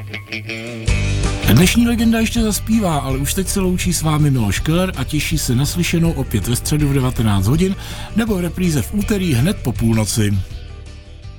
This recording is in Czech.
Dnešní legenda ještě zaspívá, ale už teď se loučí s vámi Miloš Keller a těší se na slyšenou opět ve středu v 19 hodin nebo v repríze v úterý hned po půlnoci.